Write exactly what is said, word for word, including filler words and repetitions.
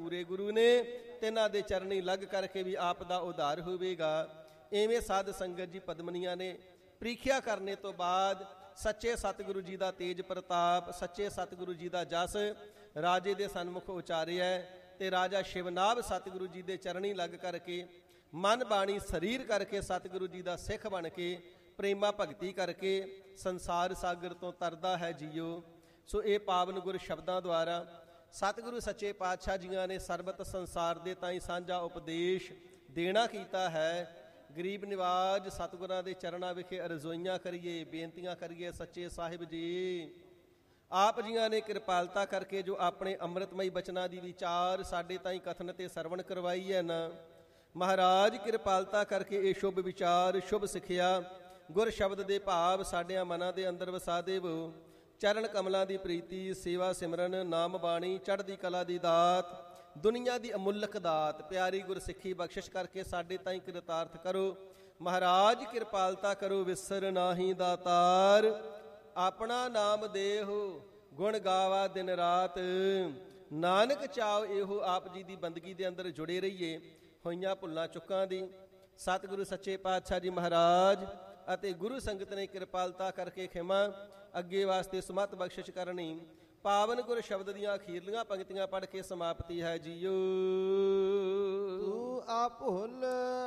ਪੂਰੇ ਗੁਰੂ ਨੇ, ਤਿੰਨਾਂ ਦੇ ਚਰਨੀ ਲੱਗ ਕਰਕੇ ਵੀ ਆਪ ਦਾ ਉਧਾਰ ਹੋਵੇਗਾ। ਇਵੇਂ ਸਾਧ ਸੰਗਤ ਜੀ ਪਦਮਨੀਆਂ ਨੇ ਪ੍ਰੀਖਿਆ ਕਰਨੇ ਤੋਂ ਬਾਅਦ ਸੱਚੇ ਸਤਿਗੁਰੂ ਜੀ ਦਾ ਤੇਜ ਪ੍ਰਤਾਪ, ਸੱਚੇ ਸਤਿਗੁਰੂ ਜੀ ਦਾ ਜਸ ਰਾਜੇ ਦੇ ਸਨਮੁਖ ਉਚਾਰਿਆ ਤੇ ਰਾਜਾ ਸ਼ਿਵਨਾਭ ਸਤਿਗੁਰੂ ਜੀ ਦੇ ਚਰਨੀ ਲੱਗ ਕਰਕੇ ਮਨ ਬਾਣੀ ਸਰੀਰ ਕਰਕੇ ਸਤਿਗੁਰੂ ਜੀ ਦਾ ਸਿੱਖ ਬਣ ਕੇ ਪ੍ਰੇਮਾ ਭਗਤੀ ਕਰਕੇ ਸੰਸਾਰ ਸਾਗਰ ਤੋਂ ਤਰਦਾ ਹੈ ਜੀਓ। ਸੋ ਇਹ ਪਾਵਨ ਗੁਰ ਸ਼ਬਦਾਂ ਦੁਆਰਾ ਸਤਿਗੁਰੂ ਸੱਚੇ ਪਾਤਸ਼ਾਹ ਜੀਆਂ ਨੇ ਸਰਬਤ ਸੰਸਾਰ ਦੇ ਤਾਈਂ ਸਾਂਝਾ ਉਪਦੇਸ਼ ਦੇਣਾ ਕੀਤਾ ਹੈ। ਗਰੀਬ ਨਿਵਾਜ ਸਤਿਗੁਰਾਂ ਦੇ ਚਰਨਾਂ ਵਿਖੇ ਅਰਜ਼ੋਈਆਂ ਕਰੀਏ, ਬੇਨਤੀਆਂ ਕਰੀਏ। ਸੱਚੇ ਸਾਹਿਬ ਜੀ ਆਪ ਜੀਆਂ ਨੇ ਕਿਰਪਾਲਤਾ ਕਰਕੇ ਜੋ ਆਪਣੇ ਅੰਮ੍ਰਿਤਮਈ ਬਚਨਾਂ ਦੀ ਵਿਚਾਰ ਸਾਡੇ ਤਾਈਂ ਕਥਨ ਤੇ ਸਰਵਣ ਕਰਵਾਈ ਹੈ ਨਾ, ਮਹਾਰਾਜ ਕਿਰਪਾਲਤਾ ਕਰਕੇ ਇਹ ਸ਼ੁਭ ਵਿਚਾਰ, ਸ਼ੁਭ ਸਿੱਖਿਆ, ਗੁਰ ਸ਼ਬਦ ਦੇ ਭਾਵ ਸਾਡਿਆਂ ਮਨਾਂ ਦੇ ਅੰਦਰ ਵਸਾ ਦੇਵੋ। ਚਰਨ ਕਮਲਾਂ ਦੀ ਪ੍ਰੀਤੀ, ਸੇਵਾ ਸਿਮਰਨ, ਨਾਮ ਬਾਣੀ, ਚੜ੍ਹਦੀ ਕਲਾ ਦੀ ਦਾਤ, ਦੁਨੀਆ ਦੀ ਅਮੁੱਲਕ ਦਾਤ, ਪਿਆਰੀ ਗੁਰ ਸਿੱਖੀ ਬਖਸ਼ਿਸ਼ ਕਰਕੇ ਸਾਡੇ ਤਾਈਂ ਕਿਰਤਾਰਥ ਕਰੋ। ਮਹਾਰਾਜ ਕਿਰਪਾਲਤਾ ਕਰੋ, ਵਿਸਰ ਨਾਹੀ ਦਾਤਾਰ, ਆਪਣਾ ਨਾਮ ਦੇਹੋ, ਗੁਣ ਗਾਵਾ ਦਿਨ ਰਾਤ। ਨਾਨਕ ਚਾਉ ਇਹੋ ਆਪ ਜੀ ਦੀ ਬੰਦਗੀ ਦੇ ਅੰਦਰ ਜੁੜੇ ਰਹੀਏ। ਹੋਈਆਂ ਭੁੱਲਾਂ ਚੁੱਕਾਂ ਦੀ ਸਤਿਗੁਰੂ ਸੱਚੇ ਪਾਤਸ਼ਾਹ ਜੀ ਮਹਾਰਾਜ ਅਤੇ ਗੁਰੂ ਸੰਗਤ ਨੇ ਕਿਰਪਾਲਤਾ ਕਰਕੇ ਖਿਮਾ ਅੱਗੇ ਵਾਸਤੇ ਸੁਮਤ ਬਖਸ਼ਿਸ਼ ਕਰਨੀ। ਪਾਵਨ ਗੁਰ ਸ਼ਬਦ ਦੀਆਂ ਅਖੀਰਲੀਆਂ ਪੰਕਤੀਆਂ ਪੜ੍ਹ ਕੇ ਸਮਾਪਤੀ ਹੈ ਜੀਓ। ਤੂੰ ਆਪ ਭੁੱਲ